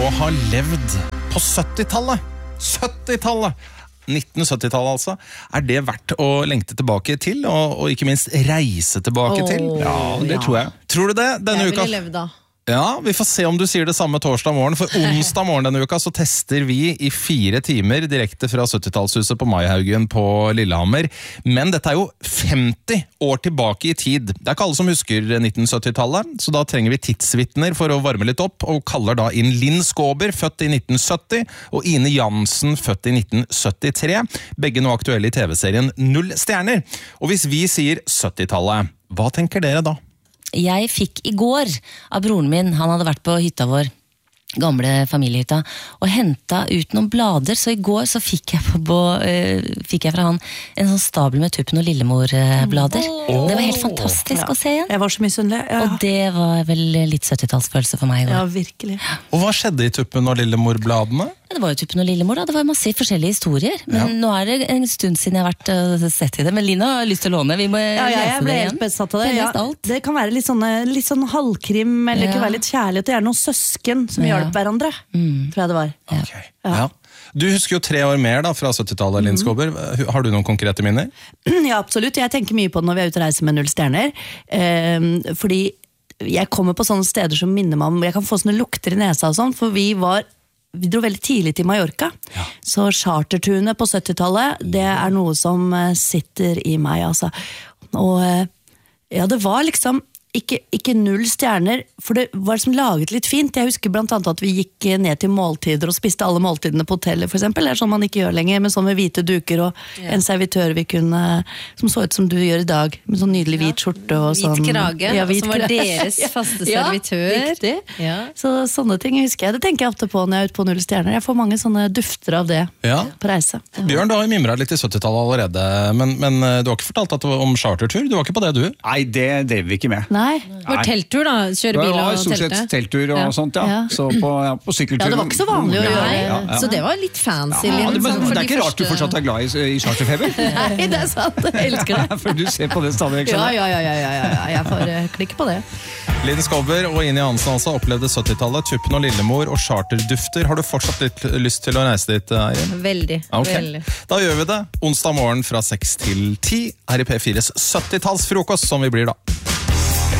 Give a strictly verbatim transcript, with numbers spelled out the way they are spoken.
å ha levd på syttitallet. syttitallet! nitten syttitallet altså. Er det verdt å lengte tilbake til, og, og ikke minst reise tilbake oh, til? Ja, det ja. tror jeg. Tror du det? Denne jeg uka... ville levd da. Ja, vi får se om du sier det samme torsdag morgen, for onsdag morgen denne uka så tester vi i fire timer direkte fra syttitallshuset på Maihaugen på Lillehammer. Men dette er jo femti år tilbake i tid. Det er ikke alle som husker nitten syttitallet, så da trenger vi tidsvittner for å varme litt opp, og kaller da inn Linn Skåber, født i nitten sytti, og Ine Jansen, født i nitten syttitre. Begge nå aktuelle i tv-serien Null stjerner. Og hvis vi sier syttitallet, hva tenker dere da? Jeg fikk i går av broren min, han hadde vært på hytta vår, gamle familiehytta, og hentet ut noen blader, så i går så fikk jeg, på, uh, fikk jeg fra han en sånn stabel med Tuppen og Lillemor-blader. Oh. Det var helt fantastisk ja. å se igjen. Jeg var så misunnelig. Ja. Og det var vel litt syttitallsfølelse for meg. Ja, virkelig. Og hva skjedde i Tuppen og Lillemor-bladene? Det var jo Tuppen og Lillemor da, det var masse forskjellige historier. Men ja. nå er det en stund siden jeg har vært uh, sett i det. Men Lina har lyst til å låne, vi må ja, ja, lese det igjen. Besatt av det. Ja, det kan være litt, sånne, litt sånn halvkrim, eller ja. det kan være litt kjærlighet, og gjerne noen søsken som ja. hjelper hverandre, mm. tror jeg det var. Okay. Ja. Ja. Du husker jo tre år mer da, fra syttitallet, Linn Skåber. Har du noen konkrete minner? Ja, absolutt. Jeg tenker mye på det når vi er ute og reiser med Null stjerner. Eh, fordi jeg kommer på sånne steder som minner meg om, jeg kan få sånne lukter i nesa og sånn, for vi var Vi dro veldig tidlig til Mallorca, ja. så chartertunet på syttitallet, det er noe som sitter i meg, altså. Og ja, det var liksom ikke, ikke null stjerner, for det var som laget litt fint. Jeg husker blant annet at vi gikk ned til måltider og spiste alle måltidene på hotellet, for eksempel. Det er sånn man ikke gjør lenger, med sånn med hvite duker og ja. en servitør vi kunne, som så ut som du gjør i dag, med sånn nydelig hvit skjorte og sånn. Hvit krage, ja, hvit som var krage. deres faste servitør. Ja, riktig. Ja. Så sånne ting husker jeg. Det tenker jeg ofte på når jeg er ute på Null stjerner. Jeg får mange sånne dufter av det ja. på reise. Ja. Bjørn, du har jo mimret litt i syttitallet allerede, men, men du har ikke fortalt at det var om chartertur? Du var ikke på det, du? Nei, det drev vi ikke med. Nei. Var telttur da? Kjøre bil og telte? Stort sett telttur og ja. sånt, ja. ja. Så på, ja, på sykkeltur. Ja, det var ikke så vanlig å gjøre. Ja, ja. Så det var litt fancy. Ja, det, men, det er ikke første... rart du fortsatt er glad i, i charterfeber. Nei, det er sant. Jeg elsker det. For du ser på det stadig. Ja, ja, ja, ja, ja, ja. Jeg får uh, klikke på det. Linn Skåber og Ine Jansen altså opplevde syttitallet, Tuppen og Lillemor og charterdufter. Har du fortsatt litt lyst til å reise dit, Eirin? Veldig, okay. veldig. Da gjør vi det. Onsdag morgen fra seks til ti her i P fires syttitallsfrokost, som vi blir da.